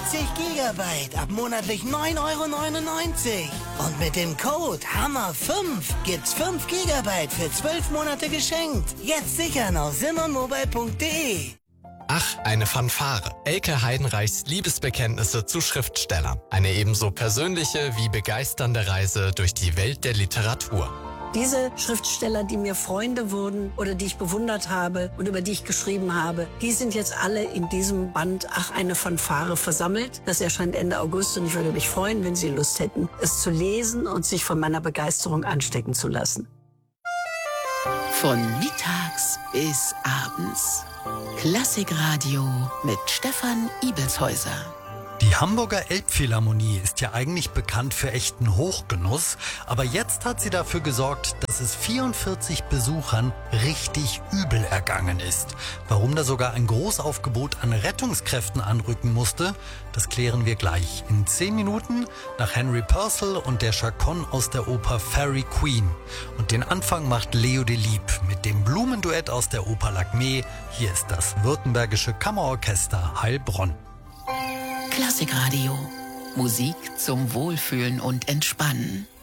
Gigabyte ab monatlich 9,99 €. Und mit dem Code HAMMER5 gibt's 5 Gigabyte für 12 Monate geschenkt. Jetzt sichern auf simonmobile.de. Ach, eine Fanfare. Elke Heidenreichs Liebesbekenntnisse zu Schriftstellern. Eine ebenso persönliche wie begeisternde Reise durch die Welt der Literatur. Diese Schriftsteller, die mir Freunde wurden oder die ich bewundert habe und über die ich geschrieben habe, die sind jetzt alle in diesem Band Ach, eine Fanfare versammelt. Das erscheint Ende August und ich würde mich freuen, wenn Sie Lust hätten, es zu lesen und sich von meiner Begeisterung anstecken zu lassen. Von mittags bis abends. Klassikradio mit Stefan Ibelshäuser. Die Hamburger Elbphilharmonie ist ja eigentlich bekannt für echten Hochgenuss, aber jetzt hat sie dafür gesorgt, dass es 44 Besuchern richtig übel ergangen ist. Warum da sogar ein Großaufgebot an Rettungskräften anrücken musste, das klären wir gleich in 10 Minuten nach Henry Purcell und der Chaconne aus der Oper Fairy Queen. Und den Anfang macht Leo Delibes mit dem Blumenduett aus der Oper Lakmé. Hier ist das Württembergische Kammerorchester Heilbronn. Klassikradio. Musik zum Wohlfühlen und Entspannen.